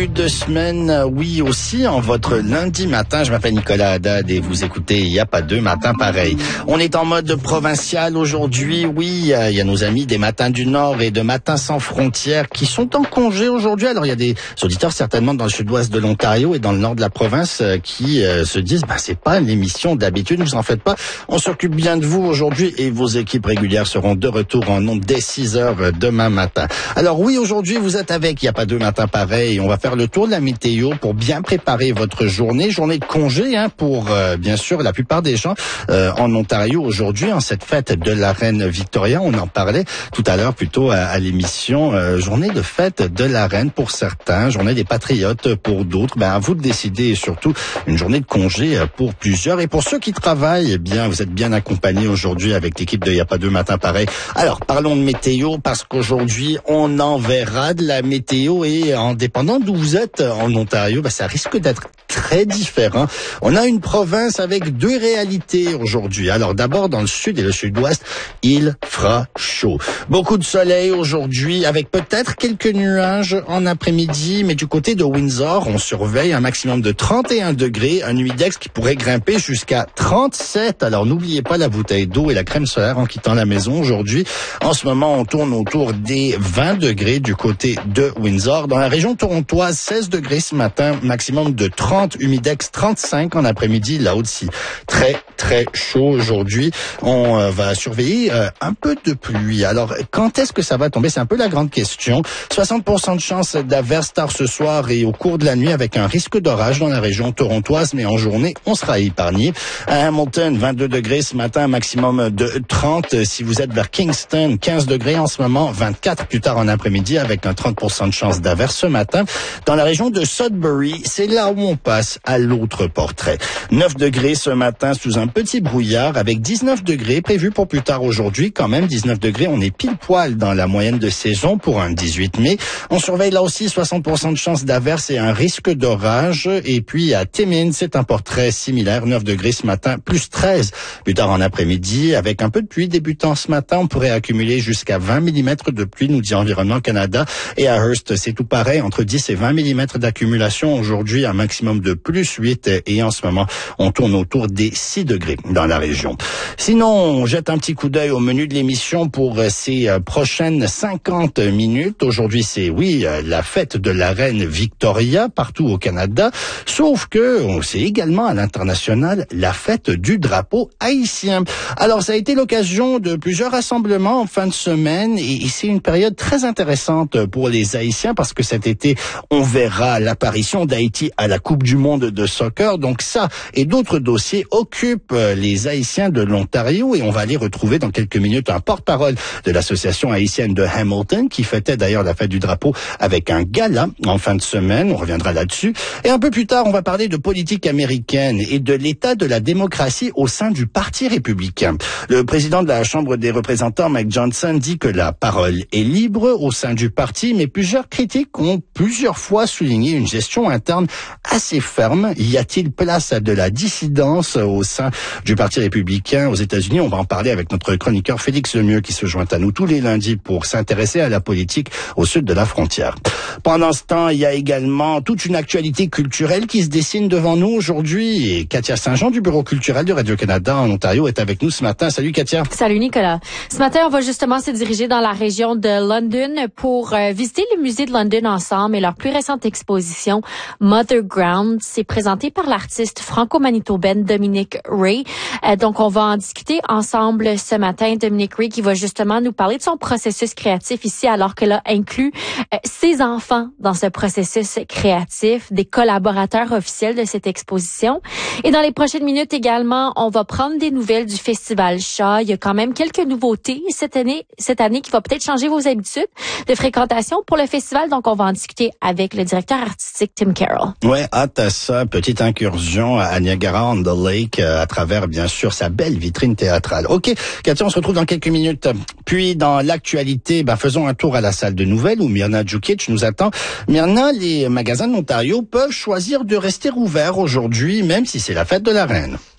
début de semaine, oui aussi, en votre lundi matin. Je m'appelle Nicolas Haddad et vous écoutez Il n'y a pas deux matins pareils. On est en mode provincial aujourd'hui, oui. Il y a nos amis des Matins du Nord et de Matins sans frontières qui sont en congé aujourd'hui. Alors il y a des auditeurs certainement dans le sud-ouest de l'Ontario et dans le nord de la province qui se disent c'est pas l'émission d'habitude, ne vous en faites pas. On s'occupe bien de vous aujourd'hui et vos équipes régulières seront de retour en ondes dès 6h demain matin. Alors oui, aujourd'hui vous êtes avec Il n'y a pas deux matins pareils. On va faire le tour de la météo pour bien préparer votre journée de congé pour bien sûr la plupart des gens en Ontario aujourd'hui, en cette fête de la reine Victoria. On en parlait tout à l'heure plutôt à l'émission, journée de fête de la reine pour certains, journée des patriotes pour d'autres. À vous de décider, et surtout une journée de congé pour plusieurs. Et pour ceux qui travaillent, vous êtes bien accompagnés aujourd'hui avec l'équipe de Il n'y a pas deux matins pareils. Alors parlons de météo parce qu'aujourd'hui on en verra de la météo et en dépendant d'où vous êtes en Ontario, ça risque d'être très différent. On a une province avec deux réalités aujourd'hui. Alors d'abord dans le sud et le sud-ouest, il fera chaud. Beaucoup de soleil aujourd'hui avec peut-être quelques nuages en après-midi, mais du côté de Windsor, on surveille un maximum de 31 degrés, un humidex qui pourrait grimper jusqu'à 37. Alors n'oubliez pas la bouteille d'eau et la crème solaire en quittant la maison aujourd'hui. En ce moment, on tourne autour des 20 degrés du côté de Windsor. Dans la région torontoise, 16 degrés ce matin, maximum de 30, humidex 35 en après-midi, là aussi très très chaud aujourd'hui. On va surveiller un peu de pluie. Alors quand est-ce que ça va tomber? C'est un peu la grande question. 60% de chance d'averse tard ce soir et au cours de la nuit avec un risque d'orage dans la région torontoise, mais en journée, on sera épargné. À Hamilton, 22 degrés ce matin, maximum de 30. Si vous êtes vers Kingston, 15 degrés en ce moment, 24 plus tard en après-midi avec un 30% de chance d'averse ce matin. Dans la région de Sudbury, c'est là où on passe à l'autre portrait. 9 degrés ce matin sous un petit brouillard avec 19 degrés prévus pour plus tard aujourd'hui. Quand même, 19 degrés, on est pile poil dans la moyenne de saison pour un 18 mai. On surveille là aussi 60% de chance d'averse et un risque d'orage. Et puis à Timmins, c'est un portrait similaire, 9 degrés ce matin, plus 13 plus tard en après-midi. Avec un peu de pluie débutant ce matin, on pourrait accumuler jusqu'à 20 mm de pluie, nous dit Environnement Canada. Et à Hearst, c'est tout pareil, entre 10 et 20 mm d'accumulation. Aujourd'hui, un maximum de plus 8 et en ce moment, on tourne autour des 6 degrés dans la région. Sinon, on jette un petit coup d'œil au menu de l'émission pour ces prochaines 50 minutes. Aujourd'hui, c'est la fête de la reine Victoria partout au Canada, sauf que c'est également à l'international la fête du drapeau haïtien. Alors, ça a été l'occasion de plusieurs rassemblements en fin de semaine et c'est une période très intéressante pour les Haïtiens parce que cet été, on verra l'apparition d'Haïti à la Coupe du monde de soccer. Donc ça et d'autres dossiers occupent les Haïtiens de l'Ontario et on va aller retrouver dans quelques minutes un porte-parole de l'association haïtienne de Hamilton qui fêtait d'ailleurs la fête du drapeau avec un gala en fin de semaine. On reviendra là-dessus. Et un peu plus tard, on va parler de politique américaine et de l'état de la démocratie au sein du Parti républicain. Le président de la Chambre des représentants, Mike Johnson, dit que la parole est libre au sein du parti, mais plusieurs critiques ont plusieurs fois souligné une gestion interne assez ferme. Y a-t-il place à de la dissidence au sein du Parti républicain aux États-Unis? On va en parler avec notre chroniqueur Félix Lemieux qui se joint à nous tous les lundis pour s'intéresser à la politique au sud de la frontière. Pendant ce temps, il y a également toute une actualité culturelle qui se dessine devant nous aujourd'hui et Katia Saint-Jean du Bureau culturel de Radio-Canada en Ontario est avec nous ce matin. Salut Katia. Salut Nicolas. Ce matin, on va justement se diriger dans la région de London pour visiter le musée de London ensemble et leur plus récente exposition Mother Ground. C'est présenté par l'artiste franco-manitobaine Dominic Ray. Donc, on va en discuter ensemble ce matin. Dominic Ray qui va justement nous parler de son processus créatif ici alors qu'elle a inclus ses enfants dans ce processus créatif, des collaborateurs officiels de cette exposition. Et dans les prochaines minutes également, on va prendre des nouvelles du Festival Shaw. Il y a quand même quelques nouveautés cette année qui va peut-être changer vos habitudes de fréquentation pour le festival. Donc, on va en discuter avec le directeur artistique Tim Carroll. Ouais, hâte à ça. Petite incursion à Niagara-on-the-Lake à travers, bien sûr, sa belle vitrine théâtrale. OK, Katia, on se retrouve dans quelques minutes. Puis, dans l'actualité, faisons un tour à la salle de nouvelles où Mirna Djukic nous attend. Mirna, les magasins de l'Ontario peuvent choisir de rester ouverts aujourd'hui, même si c'est la fête de la reine.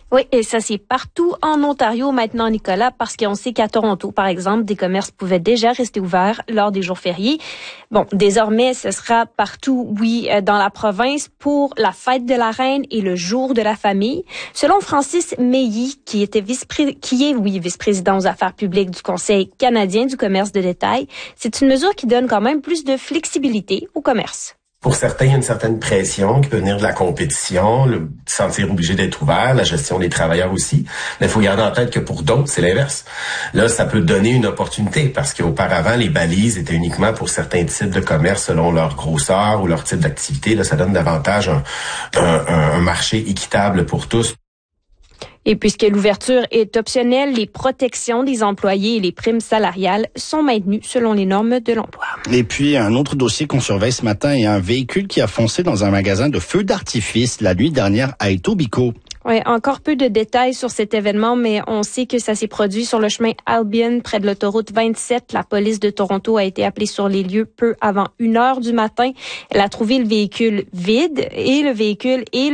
Oui, et ça, c'est partout en Ontario maintenant, Nicolas, parce qu'on sait qu'à Toronto, par exemple, des commerces pouvaient déjà rester ouverts lors des jours fériés. Bon, désormais, ce sera partout, oui, dans la province pour la fête de la reine et le jour de la famille. Selon Francis Meilly, qui est vice-président aux affaires publiques du Conseil canadien du commerce de détail, c'est une mesure qui donne quand même plus de flexibilité au commerce. Pour certains, il y a une certaine pression qui peut venir de la compétition, le sentir obligé d'être ouvert, la gestion des travailleurs aussi. Mais il faut garder en tête que pour d'autres, c'est l'inverse. Là, ça peut donner une opportunité parce qu'auparavant, les balises étaient uniquement pour certains types de commerce selon leur grosseur ou leur type d'activité. Là, ça donne davantage un marché équitable pour tous. Et puisque l'ouverture est optionnelle, les protections des employés et les primes salariales sont maintenues selon les normes de l'emploi. Et puis, un autre dossier qu'on surveille ce matin est un véhicule qui a foncé dans un magasin de feux d'artifice la nuit dernière à Etobicoke. Oui, encore peu de détails sur cet événement, mais on sait que ça s'est produit sur le chemin Albion, près de l'autoroute 27. La police de Toronto a été appelée sur les lieux peu avant 1h du matin. Elle a trouvé le véhicule vide et le véhicule et